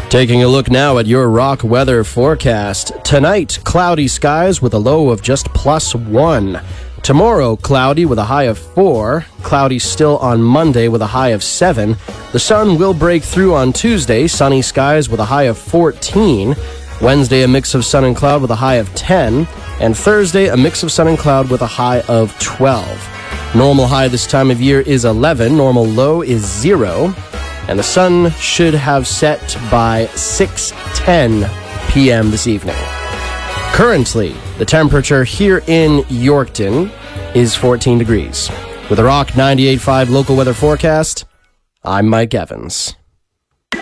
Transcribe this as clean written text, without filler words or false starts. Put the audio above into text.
Taking a look now at your rock weather forecast. Tonight, cloudy skies with a low of just +1. Tomorrow, cloudy with a high of 4. Cloudy still on Monday with a high of 7. The sun will break through on Tuesday. Sunny skies with a high of 14. Wednesday, a mix of sun and cloud with a high of 10. And Thursday, a mix of sun and cloud with a high of 12. Normal high this time of year is 11. Normal low is 0. And the sun should have set by 6:10 p.m. this evening. Currently, the temperature here in Yorkton is 14 degrees. With a Rock 98.5 local weather forecast, I'm Mike Evans.